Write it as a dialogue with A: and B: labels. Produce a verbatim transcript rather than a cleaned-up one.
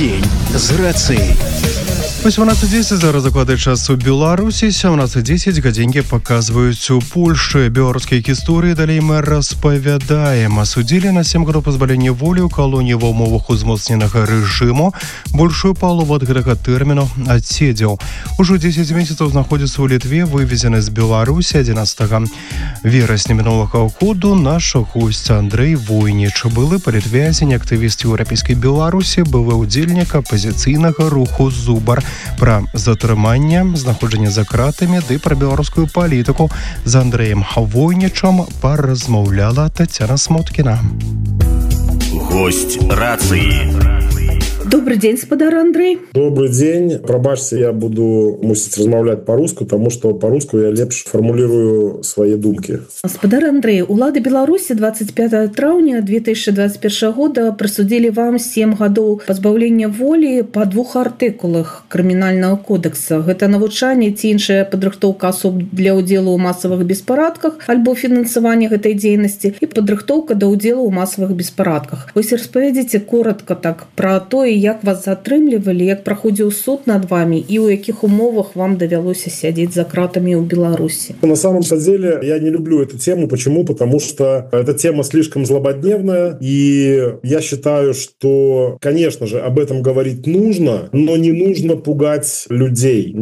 A: Дзень з рацыяй.
B: восемнадцать десять зараз закладае час у Беларусі, семнадцать десять гадзінкі паказваюць у Польшы. Беларускія гісторыі далей мы распавядаем. Асудзілі на сем гадоў пазбавлення волі ў калоніі ва ўмовах узмоцненага рэжыму. Большую палову ад гэтага тэрміну адседзеў. Ужо дзесяць месяцаў знаходзіцца ў Літве, вывезены з Беларусі адзінаццатага верасня мінулага году. Наш госць Андрэй Войніч, былы палітвязень, актывіст еўрапейскай Беларусі, былы ўдзельнік апазіцыйнага руху «Зубар». Пра затрыманне, знаходжанне за кратамі ды пра беларускую палітыку з Андрэем Войнічам паразмаўляла Тацяна Смуткіна.
A: Гость рацыі.
C: Добрый день, спадар Андрей.
D: Добрый день. Пробачьте, я буду мусить размаўляць по-руску, потому что по-руску я лепш формулирую свои думки.
C: Спадар Андрей, улады Беларуси двадцать пятого траўня две тысячи двадцать первого года присудили вам семь гадоў пазбаўлення волі по двух артыкулах Крымінальнага кодекса. Гэта навучанне ці іншая падрыхтоўка асоб для ўдзелу ў масавых беспарадках альбо фінансаванне гэтай дзейнасці і падрыхтоўка да ўдзелу ў масавых беспарадках. Вось распавядзіце коротко так про тое, як вас затрымлівалі, як праходзіў суд над вами і ў якіх умовах вам давялося сядзець за кратами ў Беларуси?
D: На самом-то деле я не люблю эту тему. Почему? Потому что эта тема слишком злободневная, и я считаю, что, конечно же, об этом говорить нужно, но не нужно пугать людей.